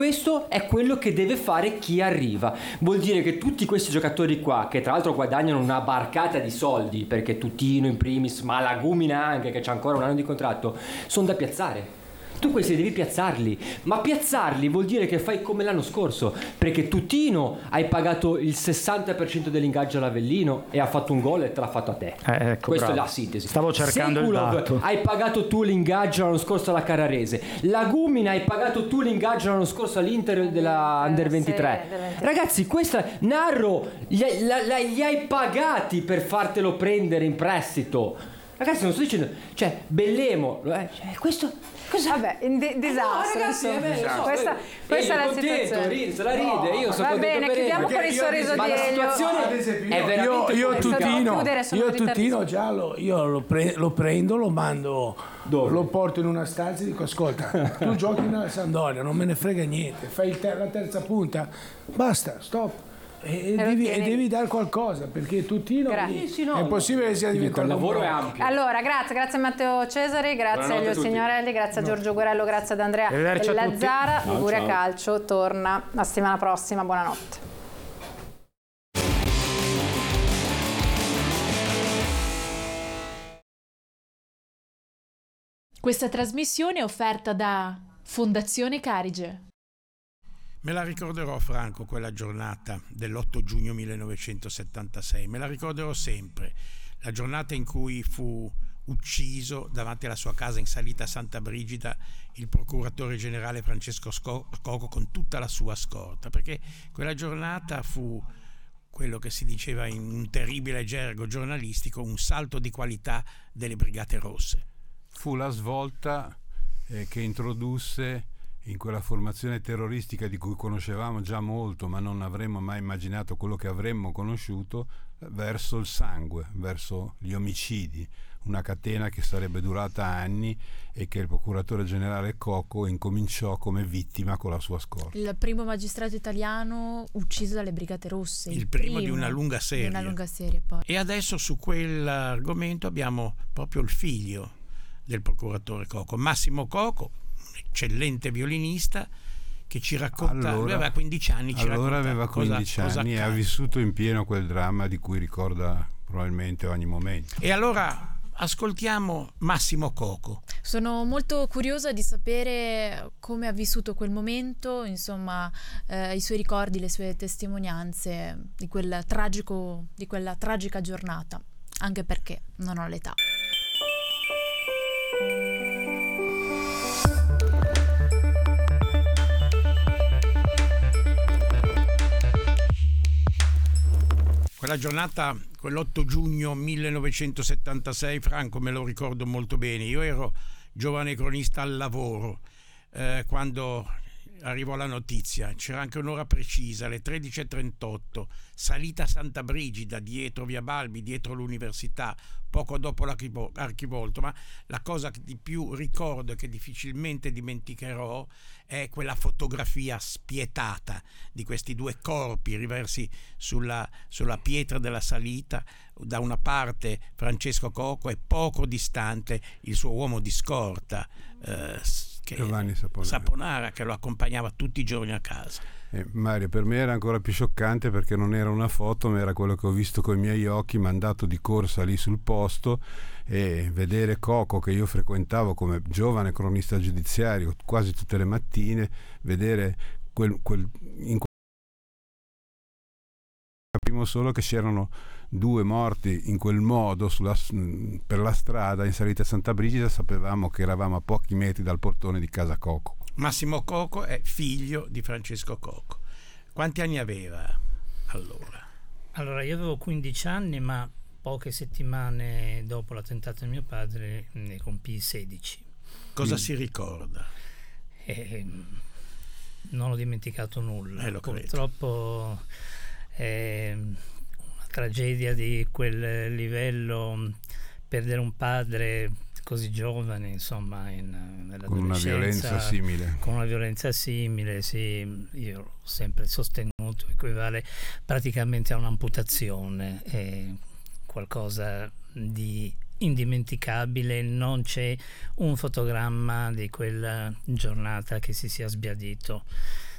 Questo è quello che deve fare chi arriva. Vuol dire che tutti questi giocatori qua, che tra l'altro guadagnano una barcata di soldi, perché Tutino in primis, ma Lagumina anche, che c'ha ancora un anno di contratto, sono da piazzare. Tu questi devi piazzarli, ma piazzarli vuol dire che fai come l'anno scorso, perché Tutino hai pagato il 60% dell'ingaggio all'Avellino e ha fatto un gol e te l'ha fatto a te. Ecco, questa bravo. è la sintesi. Stavo cercando Sekulov, il dato. hai pagato tu l'ingaggio l'anno scorso alla Carrarese. Lagumina hai pagato tu l'ingaggio l'anno scorso all'Inter della Under 23. Ragazzi, questa Narro li hai pagati per fartelo prendere in prestito. Ragazzi, non sto dicendo, cioè, Bellemo, questo vabbè, disastro. No, ragazzi, insomma. Questa è la situazione. Se la ride, io sono va contento bene, per chiudiamo Elio. con il sorriso Ma di la Elio. situazione è veramente io Tutino già lo prendo, lo mando, lo porto in una stanza e dico: ascolta, tu giochi nella Sampdoria, non me ne frega niente, fai la terza punta, basta, stop. E devi dare qualcosa, perché Tutino è impossibile che sia diventato il lavoro è ampio. Allora, grazie a Matteo Cesari, grazie a Elio Signorelli, grazie a Giorgio Guerello, grazie ad Andrea Lazzara. Liguria Calcio torna la settimana prossima, buonanotte. Questa trasmissione è offerta da Fondazione Carige. Me la ricorderò, Franco, quella giornata dell'8 giugno 1976, me la ricorderò sempre, la giornata in cui fu ucciso davanti alla sua casa in salita a Santa Brigida il procuratore generale Francesco Coco con tutta la sua scorta, perché quella giornata fu quello che si diceva in un terribile gergo giornalistico, un salto di qualità delle Brigate Rosse. Fu la svolta che introdusse in quella formazione terroristica di cui conoscevamo già molto, ma non avremmo mai immaginato quello che avremmo conosciuto, verso il sangue, verso gli omicidi, una catena che sarebbe durata anni e che il procuratore generale Coco incominciò come vittima con la sua scorta. Il primo magistrato italiano ucciso dalle Brigate Rosse. Il primo di una lunga serie. Poi. E adesso su quell'argomento abbiamo proprio il figlio del procuratore Coco, Massimo Coco, eccellente violinista, che ci racconta, lui aveva 15 anni, aveva 15 anni e ha vissuto in pieno quel dramma di cui ricorda probabilmente ogni momento. E allora ascoltiamo Massimo Coco. Sono molto curiosa di sapere come ha vissuto quel momento, insomma, i suoi ricordi, le sue testimonianze di quella tragica giornata, anche perché non ho l'età. Quella giornata, quell'8 giugno 1976, Franco, me lo ricordo molto bene. Io ero giovane cronista al lavoro quando arrivò la notizia. C'era anche un'ora precisa, alle 13:38, salita a Santa Brigida, dietro Via Balbi, dietro l'università, poco dopo l'Archivolto. Ma la cosa che di più ricordo e che difficilmente dimenticherò è quella fotografia spietata di questi due corpi riversi sulla pietra della salita, da una parte Francesco Coco e poco distante il suo uomo di scorta, Giovanni Saponara, che lo accompagnava tutti i giorni a casa. Mario, per me era ancora più scioccante perché non era una foto, ma era quello che ho visto con i miei occhi, mandato di corsa lì sul posto, e vedere Coco, che io frequentavo come giovane cronista giudiziario quasi tutte le mattine, vedere capimmo solo che c'erano due morti in quel modo per la strada in salita a Santa Brigida. Sapevamo che eravamo a pochi metri dal portone di casa Coco. Massimo Coco è figlio di Francesco Coco. Quanti anni aveva allora? Allora, io avevo 15 anni, ma poche settimane dopo l'attentato di mio padre ne compii 16. Cosa si ricorda? Non ho dimenticato nulla. Purtroppo è una tragedia di quel livello, perdere un padre così giovane, insomma, nell'adolescenza, con una violenza simile, sì, io l'ho sempre sostenuto, equivale praticamente a un'amputazione, è qualcosa di indimenticabile. Non c'è un fotogramma di quella giornata che si sia sbiadito